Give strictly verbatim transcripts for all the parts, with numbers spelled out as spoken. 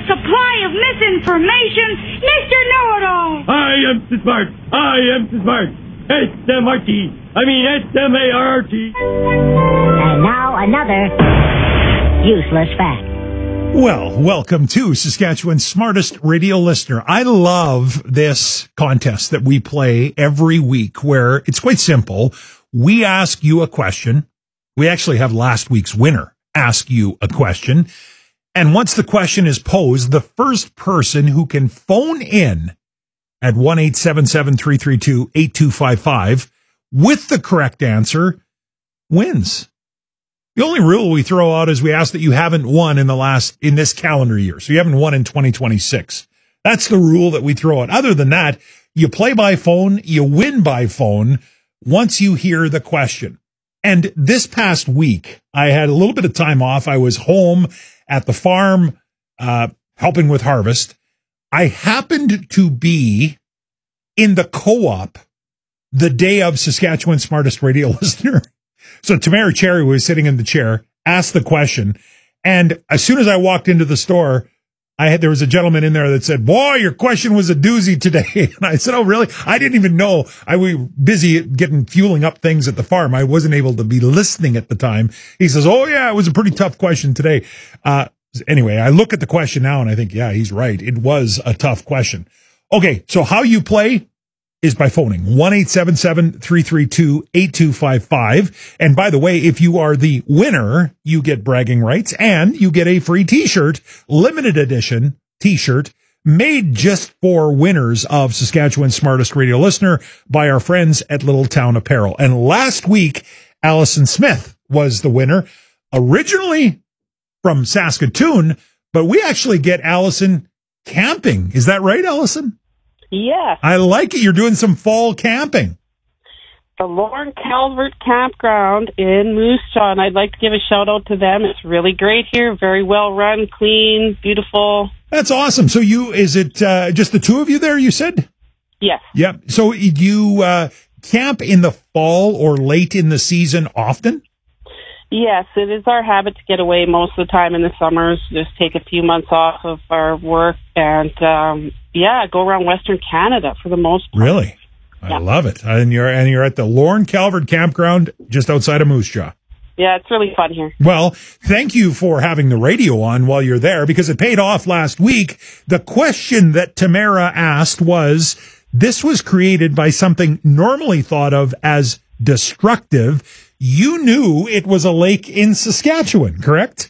supply of misinformation, Mister Know-It-All. I am so smart. I am so smart. S M R T. I mean S M A R R T. And now another useless fact. Well, welcome to Saskatchewan's smartest radio listener. I love this contest that we play every week where it's quite simple. We ask you a question. We actually have last week's winner ask you a question. And once the question is posed, the first person who can phone in at one eight seven seven, three three two, eight two five five with the correct answer wins. The only rule we throw out is we ask that you haven't won in the last, in this calendar year. So you haven't won in twenty twenty-six. That's the rule that we throw out. Other than that, you play by phone, you win by phone once you hear the question. And this past week, I had a little bit of time off. I was home at the farm, uh, helping with harvest. I happened to be in the co-op the day of Saskatchewan's smartest radio listener. So Tamara Cherry was sitting in the chair, asked the question, and as soon as I walked into the store, I had there was a gentleman in there that said, "Boy, your question was a doozy today." And I said, "Oh, really?" I didn't even know. I was busy getting fueling up things at the farm. I wasn't able to be listening at the time. He says, "Oh, yeah, it was a pretty tough question today." Uh, anyway, I look at the question now and I think, yeah, he's right. It was a tough question. Okay, so how you play is by phoning one eight seven seven, three three two, eight two five five. And by the way, if you are the winner, you get bragging rights and you get a free t-shirt, limited edition t-shirt made just for winners of Saskatchewan's smartest radio listener by our friends at Little Town Apparel. And last week, Allison Smith was the winner, originally from Saskatoon, but we actually get Allison camping. Is that right, Allison? Yes. I like it. You're doing some fall camping. The Lorne Calvert Campground in Moose Jaw, and I'd like to give a shout out to them. It's really great here. Very well run, clean, beautiful. That's awesome. So you, is it uh, just the two of you there, you said? Yes. Yep. So do you uh, camp in the fall or late in the season often? Yes, it is our habit to get away most of the time in the summers, just take a few months off of our work and, um, yeah, go around Western Canada for the most part. Really? I yeah. love it. And you're, and you're at the Lorne Calvert Campground just outside of Moose Jaw. Yeah, it's really fun here. Well, thank you for having the radio on while you're there because it paid off last week. The question that Tamara asked was, this was created by something normally thought of as destructive. You knew it was a lake in Saskatchewan, correct?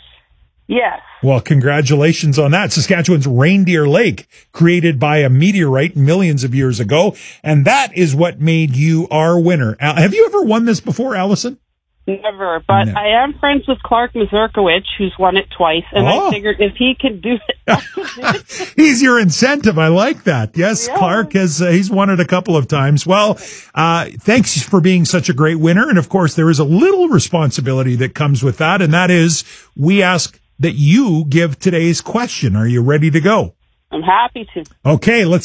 Yes. Well, congratulations on that. Saskatchewan's Reindeer Lake, created by a meteorite millions of years ago. And that is what made you our winner. Have you ever won this before, Allison? Never, but no. I am friends with Clark Mazurkowicz, who's won it twice, and oh. I figured if he could do it... He's your incentive. I like that. Yes, yeah. Clark has uh, he's won it a couple of times. Well, uh, thanks for being such a great winner. And, of course, there is a little responsibility that comes with that, and that is we ask that you give today's question. Are you ready to go? I'm happy to. Okay, let's